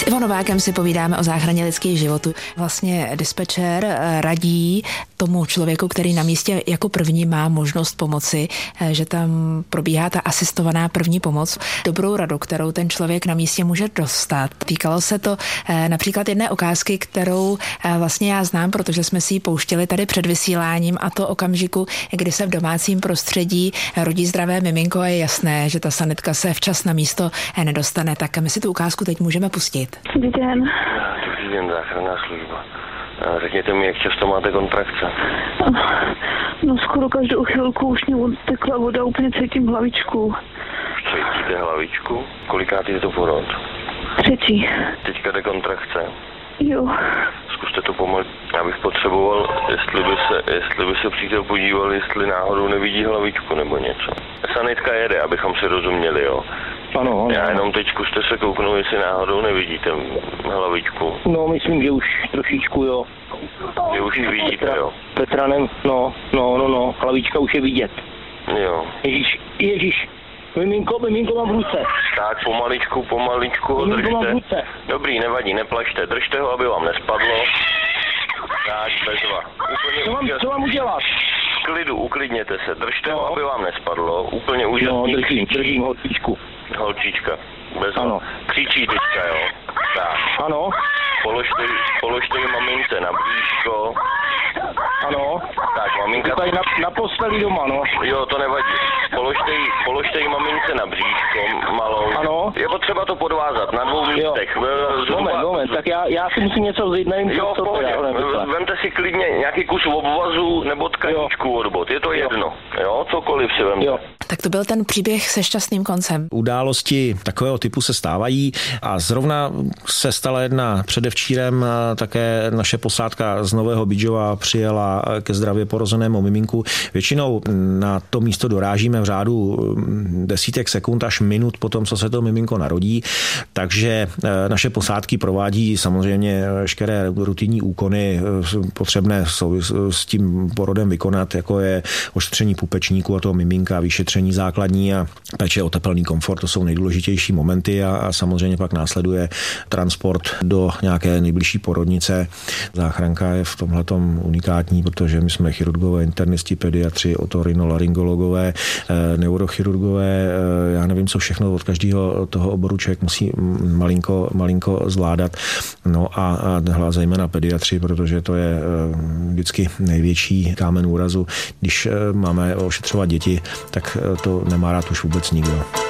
Ivo Novákem si povídáme o záchraně lidských životů. Vlastně dispečer radí tomu člověku, který na místě jako první má možnost pomoci, že tam probíhá ta asistovaná první pomoc. Dobrou radu, kterou ten člověk na místě může dostat. Týkalo se to například jedné ukázky, kterou vlastně já znám, protože jsme si ji pouštěli tady před vysíláním, a to okamžiku, kdy se v domácím prostředí rodí zdravé miminko a je jasné, že ta sanitka se včas na místo nedostane. Tak my si tu ukázku teď můžeme pustit. Dobrý den. Dobrý den, záchranná služba. Řekněte mi, jak často máte kontrakce? No skoro každou chvilku už mě odtekla voda, úplně cítím hlavičku. Cítíte hlavičku? Kolikátý je to porod? 3. Teďka jde kontrakce? Jo. Zkuste to pomalu. Já bych potřeboval, jestli by se přítel podíval, jestli náhodou nevidí hlavičku nebo něco. Sanitka jede, abychom si rozuměli, jo. Ano. Já jenom teď zkuste se kouknout, jestli náhodou nevidíte hlavičku. No, myslím, že už trošičku, jo. Že už ji vidíte, jo. Petranem, no, hlavička už je vidět. Jo. Ježíš. Miminko mám v ruce. Tak, pomaličku ho Miminko mám v držte. ruce. Dobrý, nevadí, neplačte. Držte ho, aby vám nespadlo. Tak, bezva. Co mám udělat? V klidu, uklidněte se. Držte ho, aby vám nespadlo. Úplně úžasný. No, držím holčičku. Holčička. Bezva. Ano. Křičí teďka, jo. Tak. Ano. Položte ji mamince na bříško. Ano. Tak, maminka... Tady na posteli doma, no. Jo, to nevadí. Položte ji mamince na bříško malou. Ano. Je potřeba to podvázat na 2 místech. Moment, tak já si musím něco vzít, nevím, jo, co to je. Vemte si klidně nějaký kus obvazu nebo tkaničku od bot, je to jedno, jo, cokoliv si vemte. Jo. Tak to byl ten příběh se šťastným koncem. Události takového typu se stávají a zrovna se stala jedna předevčírem. Také naše posádka z Nového Bydžova přijela ke zdravě porozenému miminku. Většinou na to místo dorážíme v řádu desítek sekund až minut po tom, co se to miminko narodí, takže naše posádky provádí samozřejmě veškeré rutinní úkony potřebné s tím porodem vykonat, jako je ošetření pupečníku a toho miminka, vyšetření základní a péče o tepelný komfort, to jsou nejdůležitější momenty a samozřejmě pak následuje transport do nějaké nejbližší porodnice. Záchranka je v tomhletom unikátní, protože my jsme chirurgové, internisti, pediatři, otorinolaryngologové, neurochirurgové, já nevím, co všechno od každého toho oboru člověk musí malinko zvládat. No a zejména pediatři, protože to je vždycky největší kámen úrazu. Když máme ošetřovat děti, tak to nemá rád už vůbec nikdo.